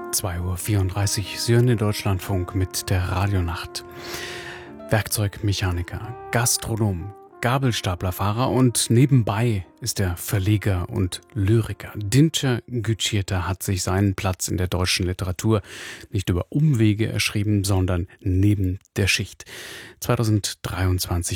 2:34 Uhr, Sie hören den Deutschlandfunk mit der Radionacht. Werkzeugmechaniker, Gastronom, Gabelstaplerfahrer und nebenbei ist er Verleger und Lyriker. Dinçer Güçerter hat sich seinen Platz in der deutschen Literatur nicht über Umwege erschrieben, sondern neben der Schicht. 2023